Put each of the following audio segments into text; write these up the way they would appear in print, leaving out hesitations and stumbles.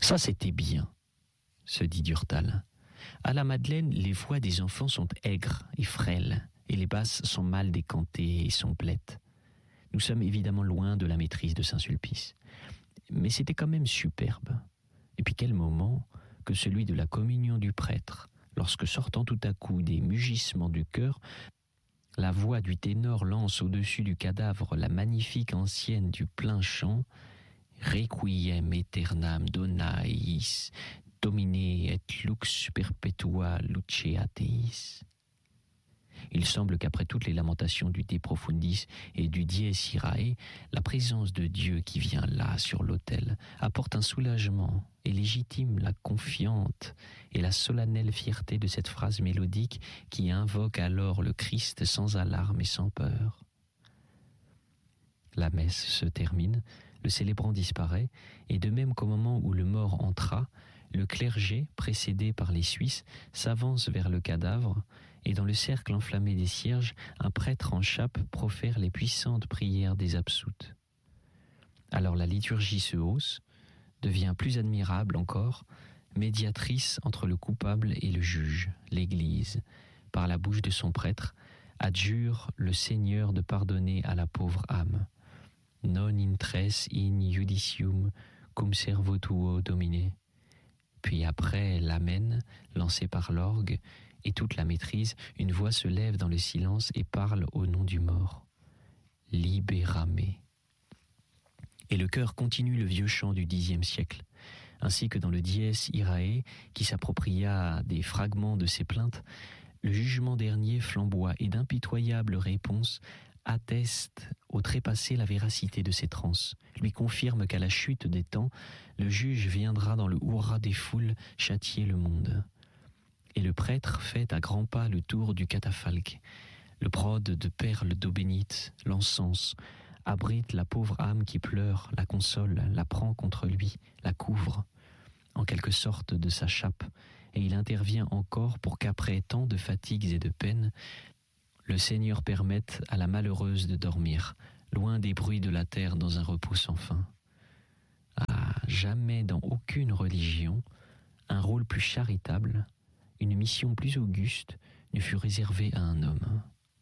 Ça, c'était bien, se dit Durtal. À la Madeleine, les voix des enfants sont aigres et frêles, et les basses sont mal décantées et somplètes. Nous sommes évidemment loin de la maîtrise de Saint-Sulpice. Mais c'était quand même superbe. Et puis quel moment que celui de la communion du prêtre, lorsque sortant tout à coup des mugissements du chœur, la voix du ténor lance au-dessus du cadavre la magnifique ancienne du plein chant « Requiem aeternam dona eis, Domine et lux perpetua lucea teis ». Il semble qu'après toutes les lamentations du De Profundis et du Dies Irae, la présence de Dieu qui vient là, sur l'autel, apporte un soulagement et légitime la confiante et la solennelle fierté de cette phrase mélodique qui invoque alors le Christ sans alarme et sans peur. La messe se termine, le célébrant disparaît, et de même qu'au moment où le mort entra, le clergé, précédé par les Suisses, s'avance vers le cadavre, et dans le cercle enflammé des cierges, un prêtre en chape profère les puissantes prières des absoutes. Alors la liturgie se hausse, devient plus admirable encore, médiatrice entre le coupable et le juge, l'Église, par la bouche de son prêtre, adjure le Seigneur de pardonner à la pauvre âme. Non intres in judicium cum servo tuo Domine. Puis après l'Amen, lancé par l'orgue, et toute la maîtrise, une voix se lève dans le silence et parle au nom du mort. Libérame. Et le chœur continue le vieux chant du Xe siècle, ainsi que dans le Dies Irae, qui s'appropria des fragments de ses plaintes, le jugement dernier flamboie et d'impitoyables réponses attestent au trépassé la véracité de ses transes, lui confirme qu'à la chute des temps, le juge viendra dans le hurrah des foules châtier le monde. Et le prêtre fait à grands pas le tour du catafalque. Le brode de perles d'eau bénite, l'encens, abrite la pauvre âme qui pleure, la console, la prend contre lui, la couvre, en quelque sorte de sa chape, et il intervient encore pour qu'après tant de fatigues et de peines, le Seigneur permette à la malheureuse de dormir, loin des bruits de la terre dans un repos sans fin. Ah, jamais dans aucune religion, un rôle plus charitable, une mission plus auguste ne fut réservée à un homme.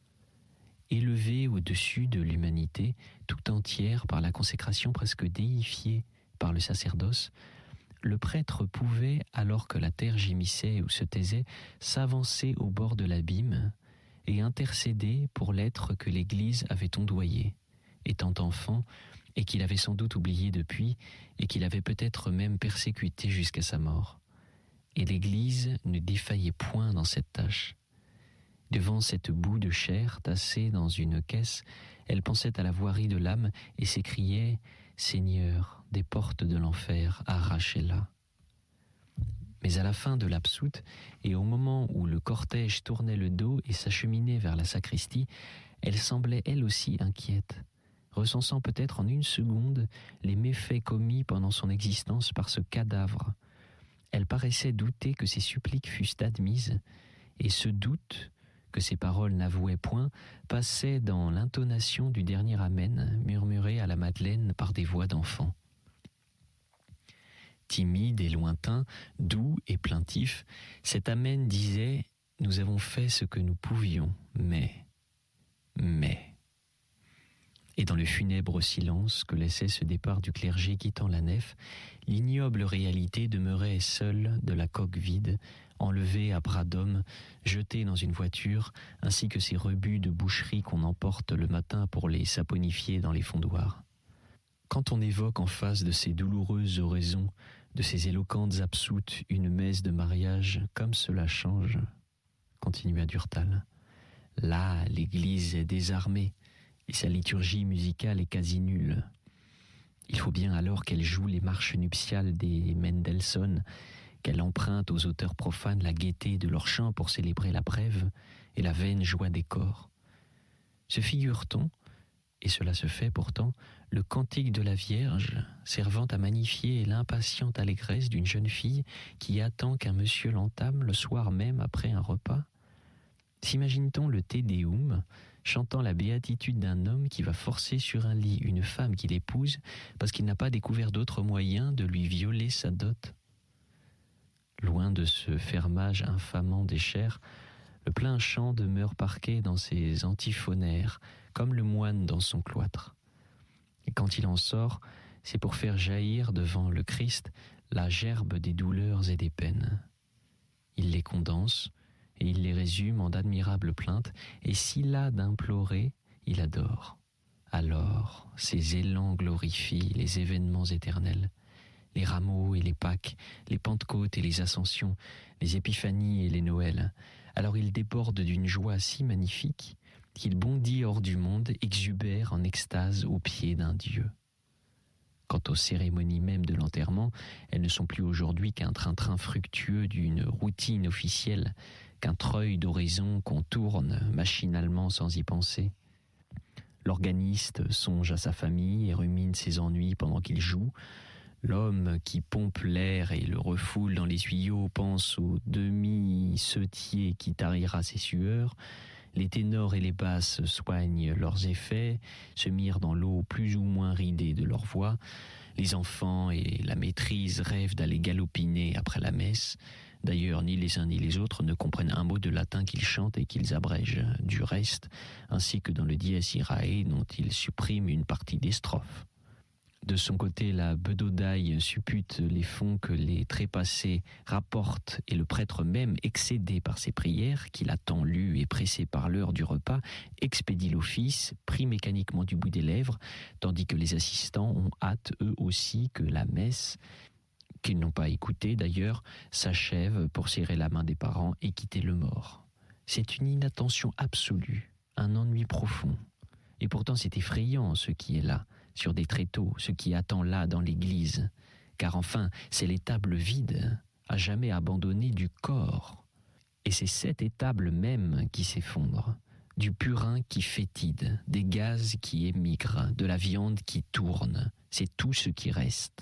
Élevé au-dessus de l'humanité, tout entière par la consécration presque déifiée par le sacerdoce, le prêtre pouvait, alors que la terre gémissait ou se taisait, s'avancer au bord de l'abîme et intercéder pour l'être que l'Église avait ondoyé, étant enfant, et qu'il avait sans doute oublié depuis, et qu'il avait peut-être même persécuté jusqu'à sa mort. Et l'Église ne défaillait point dans cette tâche. Devant cette boue de chair tassée dans une caisse, elle pensait à la voirie de l'âme et s'écriait « Seigneur, des portes de l'enfer, arrachez-la ». Mais à la fin de l'absoute, et au moment où le cortège tournait le dos et s'acheminait vers la sacristie, elle semblait elle aussi inquiète, recensant peut-être en une seconde les méfaits commis pendant son existence par ce cadavre. Elle paraissait douter que ses suppliques fussent admises, et ce doute, que ses paroles n'avouaient point, passait dans l'intonation du dernier Amen, murmuré à la Madeleine par des voix d'enfants. Timide et lointain, doux et plaintif, cet Amen disait « Nous avons fait ce que nous pouvions, mais... » Et dans le funèbre silence que laissait ce départ du clergé quittant la nef, l'ignoble réalité demeurait seule de la coque vide, enlevée à bras d'homme, jetée dans une voiture, ainsi que ces rebuts de boucherie qu'on emporte le matin pour les saponifier dans les fondoirs. Quand on évoque en face de ces douloureuses oraisons, de ces éloquentes absoutes, une messe de mariage, comme cela change, continua Durtal. Là, l'Église est désarmée, et sa liturgie musicale est quasi nulle. Il faut bien alors qu'elle joue les marches nuptiales des Mendelssohn, qu'elle emprunte aux auteurs profanes la gaieté de leur chant pour célébrer la brève et la vaine joie des corps. Se figure-t-on, et cela se fait pourtant, le cantique de la Vierge servant à magnifier l'impatiente allégresse d'une jeune fille qui attend qu'un monsieur l'entame le soir même après un repas? S'imagine-t-on le Te Deum chantant la béatitude d'un homme qui va forcer sur un lit une femme qu'il épouse parce qu'il n'a pas découvert d'autre moyen de lui violer sa dot. Loin de ce fermage infamant des chairs, le plein chant demeure parqué dans ses antiphonaires, comme le moine dans son cloître. Et quand il en sort, c'est pour faire jaillir devant le Christ la gerbe des douleurs et des peines. Il les condense et il les résume en d'admirables plaintes, et s'il a d'implorer, il adore. Alors, ses élans glorifient les événements éternels, les rameaux et les Pâques, les Pentecôtes et les Ascensions, les Épiphanies et les Noëls. Alors il déborde d'une joie si magnifique qu'il bondit hors du monde, exubère en extase aux pieds d'un Dieu. Quant aux cérémonies même de l'enterrement, elles ne sont plus aujourd'hui qu'un train-train fructueux d'une routine officielle, qu'un treuil d'oraison qu'on tourne machinalement sans y penser. L'organiste songe à sa famille et rumine ses ennuis pendant qu'il joue. L'homme qui pompe l'air et le refoule dans les tuyaux pense au demi-seutier qui tarira ses sueurs. Les ténors et les basses soignent leurs effets, se mirent dans l'eau plus ou moins ridée de leur voix. Les enfants et la maîtrise rêvent d'aller galopiner après la messe. D'ailleurs, ni les uns ni les autres ne comprennent un mot de latin qu'ils chantent et qu'ils abrègent du reste, ainsi que dans le dies irae dont ils suppriment une partie des strophes. De son côté, la bedodaille suppute les fonds que les trépassés rapportent et le prêtre même, excédé par ses prières, qu'il a tant lues et pressé par l'heure du repas, expédie l'office, pris mécaniquement du bout des lèvres, tandis que les assistants ont hâte eux aussi que la messe, qu'ils n'ont pas écoutée d'ailleurs, s'achève pour serrer la main des parents et quitter le mort. C'est une inattention absolue, un ennui profond. Et pourtant c'est effrayant ce qui est là, sur des tréteaux, ce qui attend là dans l'église, car enfin c'est l'étable vide, à jamais abandonnée du corps. Et c'est cette étable même qui s'effondre, du purin qui fétide, des gaz qui émigrent, de la viande qui tourne, c'est tout ce qui reste.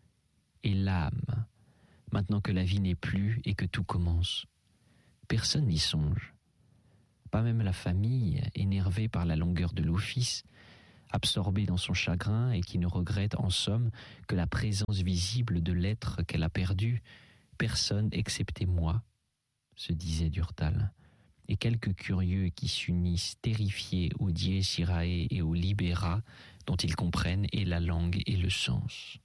Et l'âme, maintenant que la vie n'est plus et que tout commence. Personne n'y songe. Pas même la famille, énervée par la longueur de l'office, absorbée dans son chagrin et qui ne regrette en somme que la présence visible de l'être qu'elle a perdu. Personne excepté moi, se disait Durtal, et quelques curieux qui s'unissent terrifiés au dies irae et au libera, dont ils comprennent et la langue et le sens.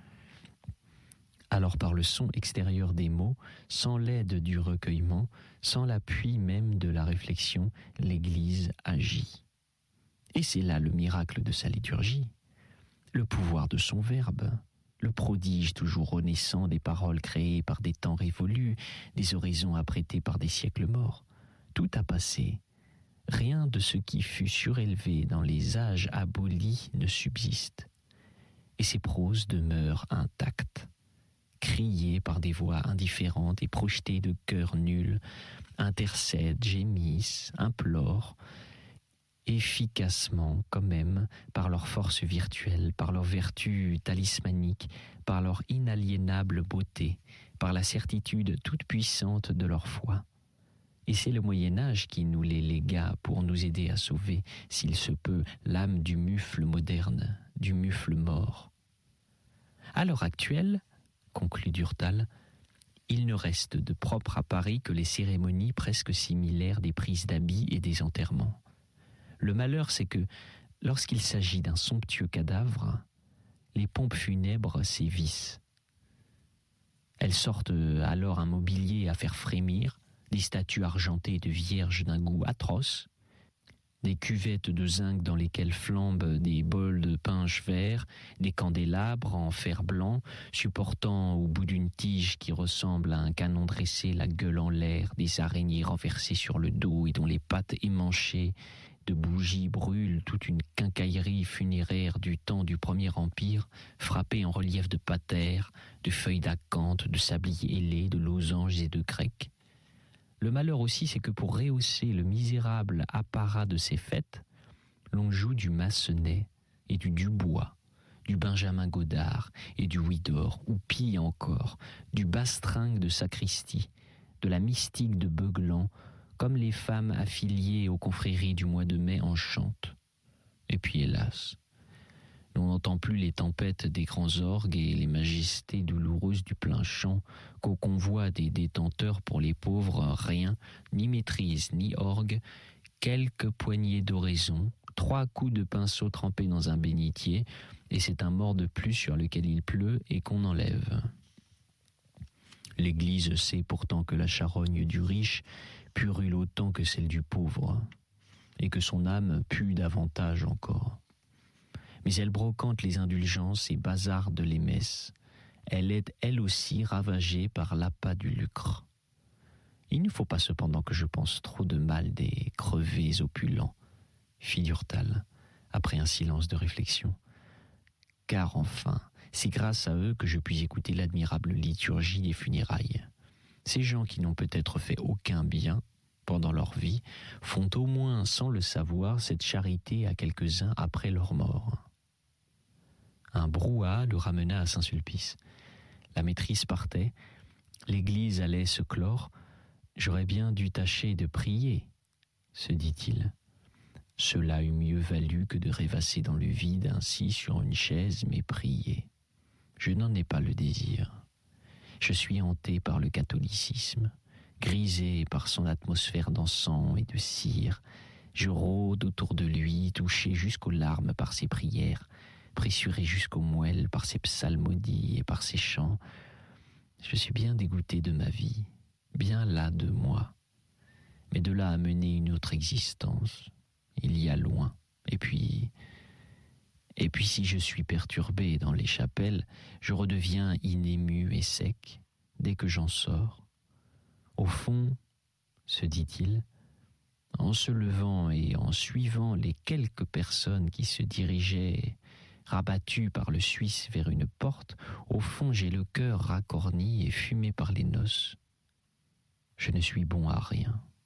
Alors par le son extérieur des mots, sans l'aide du recueillement, sans l'appui même de la réflexion, l'Église agit. Et c'est là le miracle de sa liturgie, le pouvoir de son verbe, le prodige toujours renaissant des paroles créées par des temps révolus, des oraisons apprêtées par des siècles morts. Tout a passé. Rien de ce qui fut surélevé dans les âges abolis ne subsiste. Et ces proses demeurent intactes, criées par des voix indifférentes et projetées de cœurs nuls, intercèdent, gémissent, implorent, efficacement quand même, par leur force virtuelle, par leur vertu talismanique, par leur inaliénable beauté, par la certitude toute puissante de leur foi. Et c'est le Moyen-Âge qui nous les légua pour nous aider à sauver, s'il se peut, l'âme du mufle moderne, du mufle mort. À l'heure actuelle, conclut Durtal, il ne reste de propre à Paris que les cérémonies presque similaires des prises d'habits et des enterrements. Le malheur, c'est que, lorsqu'il s'agit d'un somptueux cadavre, les pompes funèbres sévissent. Elles sortent alors un mobilier à faire frémir, des statues argentées de vierges d'un goût atroce, des cuvettes de zinc dans lesquelles flambent des bols de pinche vert, des candélabres en fer blanc, supportant au bout d'une tige qui ressemble à un canon dressé la gueule en l'air, des araignées renversées sur le dos et dont les pattes émanchées de bougies brûlent toute une quincaillerie funéraire du temps du Premier Empire, frappée en relief de patères, de feuilles d'acanthe, de sabliers ailés, de losanges et de grecques. Le malheur aussi, c'est que pour rehausser le misérable apparat de ces fêtes, l'on joue du Massenet et du Dubois, du Benjamin Godard et du Ouidor, ou pire encore, du bastringue de sacristie, de la mystique de Beuglan, comme les femmes affiliées aux confréries du mois de mai en chantent. Et puis hélas, l'on n'entend plus les tempêtes des grands orgues et les majestés douloureuses du plein chant qu'au convoi des détenteurs pour les pauvres, rien, ni maîtrise, ni orgue, quelques poignées d'oraison, 3 coups de pinceau trempés dans un bénitier, et c'est un mort de plus sur lequel il pleut et qu'on enlève. L'Église sait pourtant que la charogne du riche purule autant que celle du pauvre, et que son âme pue davantage encore. Mais elle brocante les indulgences et bazarde les messes. Elle est, elle aussi, ravagée par l'appât du lucre. Il ne faut pas cependant que je pense trop de mal des crevés opulents, fit Durtal, après un silence de réflexion. Car enfin, c'est grâce à eux que je puis écouter l'admirable liturgie des funérailles. Ces gens qui n'ont peut-être fait aucun bien pendant leur vie font au moins, sans le savoir, cette charité à quelques-uns après leur mort. Un brouhaha le ramena à Saint-Sulpice. La maîtrise partait, l'église allait se clore. J'aurais bien dû tâcher de prier, se dit-il. Cela eût mieux valu que de rêvasser dans le vide ainsi sur une chaise, mais prier. Je n'en ai pas le désir. Je suis hanté par le catholicisme, grisé par son atmosphère d'encens et de cire. Je rôde autour de lui, touché jusqu'aux larmes par ses prières, pressuré jusqu'aux moelles par ses psalmodies et par ses chants. Je suis bien dégoûté de ma vie, bien las de moi. Mais de là à mener une autre existence, il y a loin. Et puis si je suis perturbé dans les chapelles, je redeviens inému et sec dès que j'en sors. Au fond, se dit-il, en se levant et en suivant les quelques personnes qui se dirigeaient rabattues par le Suisse vers une porte, au fond j'ai le cœur racorni et fumé par les noces. Je ne suis bon à rien.